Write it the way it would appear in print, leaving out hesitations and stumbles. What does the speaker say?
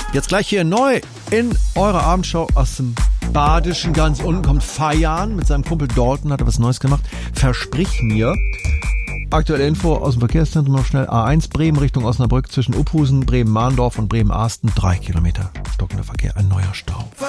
Jetzt gleich hier neu in eurer Abendshow aus dem Badischen. Ganz unten kommt Fayan mit seinem Kumpel Dalton, hat er was Neues gemacht. Versprich mir. Aktuelle Info aus dem Verkehrszentrum noch schnell. A1 Bremen Richtung Osnabrück zwischen Uphusen, Bremen-Mahndorf und Bremen-Ahsten. 3 Kilometer stockender Verkehr, ein neuer Stau.